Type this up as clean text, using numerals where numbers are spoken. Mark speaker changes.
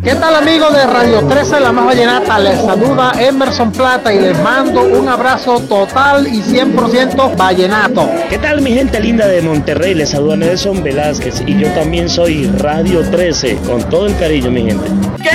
Speaker 1: ¿Qué tal amigos de Radio 13, la más vallenata? Les saluda Emerson Plata y les mando un abrazo total y 100% vallenato.
Speaker 2: ¿Qué tal mi gente linda de Monterrey? Les saluda Nelson Velázquez y yo también soy Radio 13, con todo el cariño mi gente.
Speaker 1: ¿Qué